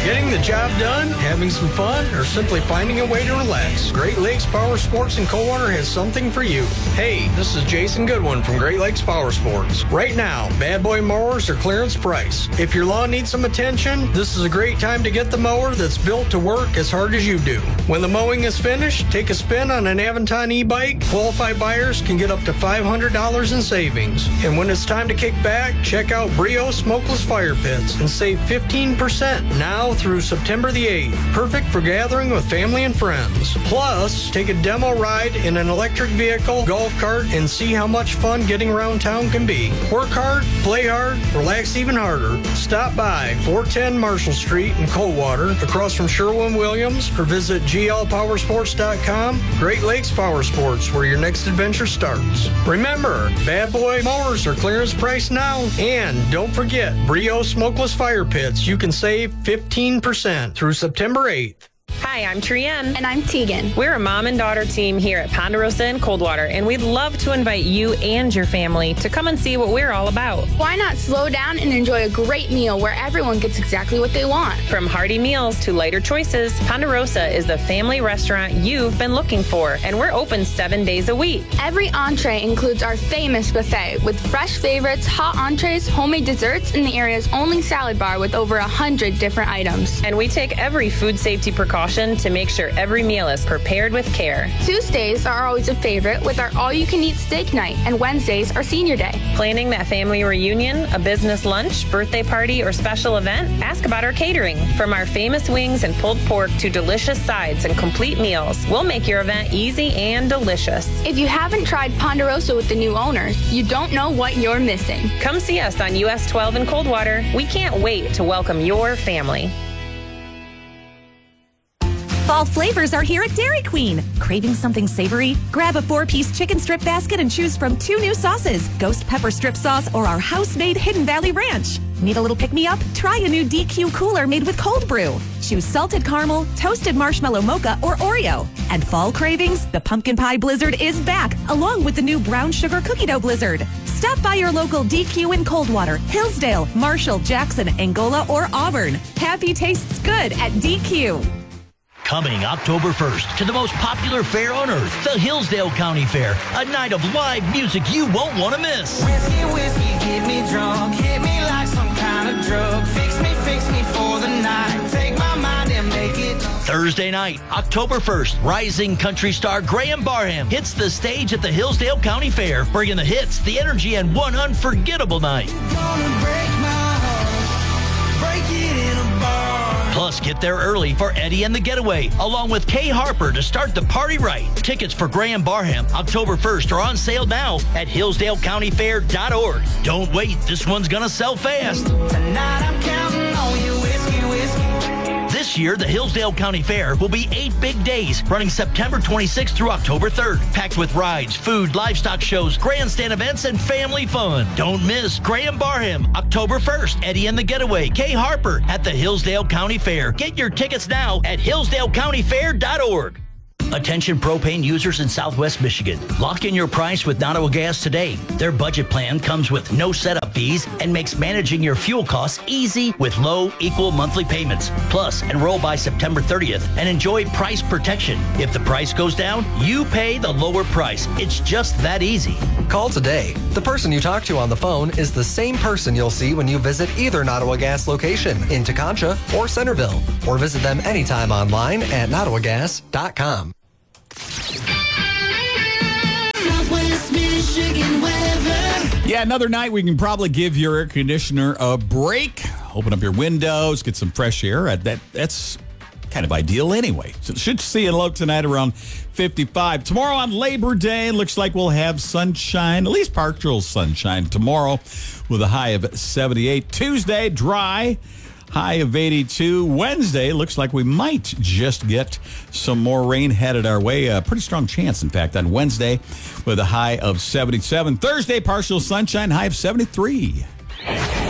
Getting the job done, having some fun, or simply finding a way to relax, Great Lakes Power Sports in Coldwater has something for you. Hey, this is Jason Goodwin from Great Lakes Power Sports. Right now, Bad Boy mowers are clearance price. If your lawn needs some attention, this is a great time to get the mower that's built to work as hard as you do. When the mowing is finished, take a spin on an Avanton e-bike. Qualified buyers can get up to $500 in savings. And when it's time to kick back, check out Brio Smokeless Fire Pits and save 15% now through September the 8th. Perfect for gathering with family and friends. Plus, take a demo ride in an electric vehicle, golf cart, and see how much fun getting around town can be. Work hard, play hard, relax even harder. Stop by 410 Marshall Street in Coldwater, across from Sherwin-Williams, or visit glpowersports.com. Great Lakes Power Sports, where your next adventure starts. Remember, Bad Boy mowers are clearance price now. And don't forget, Brio Smokeless Fire Pits. You can save 15% through September 8th. Hi, I'm Trienne. And I'm Tegan. We're a mom and daughter team here at Ponderosa and Coldwater, and we'd love to invite you and your family to come and see what we're all about. Why not slow down and enjoy a great meal where everyone gets exactly what they want? From hearty meals to lighter choices, Ponderosa is the family restaurant you've been looking for, and we're open 7 days a week. Every entree includes our famous buffet with fresh favorites, hot entrees, homemade desserts, and the area's only salad bar with over 100 different items. And we take every food safety precaution to make sure every meal is prepared with care. Tuesdays are always a favorite with our all-you-can-eat steak night, and Wednesdays are senior day. Planning that family reunion, a business lunch, birthday party, or special event? Ask about our catering. From our famous wings and pulled pork to delicious sides and complete meals, we'll make your event easy and delicious. If you haven't tried Ponderosa with the new owners, you don't know what you're missing. Come see us on US 12 in Coldwater. We can't wait to welcome your family. Fall flavors are here at Dairy Queen. Craving something savory? Grab a 4-piece chicken strip basket and choose from 2 new sauces, Ghost Pepper Strip Sauce or our house-made Hidden Valley Ranch. Need a little pick-me-up? Try a new DQ cooler made with cold brew. Choose salted caramel, toasted marshmallow mocha, or Oreo. And fall cravings? The Pumpkin Pie Blizzard is back, along with the new brown sugar cookie dough blizzard. Stop by your local DQ in Coldwater, Hillsdale, Marshall, Jackson, Angola, or Auburn. Happy tastes good at DQ. Coming October 1st to the most popular fair on earth, the Hillsdale County Fair, a night of live music you won't want to miss. Whiskey, whiskey, get me drunk, hit me like some kind of drug, fix me for the night, take my mind and make it. Thursday night, October 1st, rising country star Graham Barham hits the stage at the Hillsdale County Fair, bringing the hits, the energy, and one unforgettable night. Gonna break my heart, break it in a bar. Plus, get there early for Eddie and the Getaway, along with Kay Harper to start the party right. Tickets for Graham Barham October 1st are on sale now at hillsdalecountyfair.org. Don't wait, this one's gonna sell fast. Tonight I'm counting on you, whiskey, whiskey. This year, the Hillsdale County Fair will be 8 big days, running September 26th through October 3rd, packed with rides, food, livestock shows, grandstand events, and family fun. Don't miss Graham Barham, October 1st, Eddie and the Getaway, Kay Harper at the Hillsdale County Fair. Get your tickets now at hillsdalecountyfair.org. Attention propane users in Southwest Michigan. Lock in your price with Nottawa Gas today. Their budget plan comes with no setup fees and makes managing your fuel costs easy with low, equal monthly payments. Plus, enroll by September 30th and enjoy price protection. If the price goes down, you pay the lower price. It's just that easy. Call today. The person you talk to on the phone is the same person you'll see when you visit either Nottawa Gas location in Teconcha or Centerville, or visit them anytime online at nottawagas.com. Southwest Michigan weather. Yeah, another night we can probably give your air conditioner a break. Open up your windows, get some fresh air. That's kind of ideal anyway. So should see a low tonight around 55. Tomorrow on Labor Day, looks like we'll have sunshine, at least partial sunshine tomorrow with a high of 78. Tuesday, dry. High of 82. Wednesday, looks like we might just get some more rain headed our way. A pretty strong chance, in fact, on Wednesday with a high of 77. Thursday, partial sunshine, high of 73.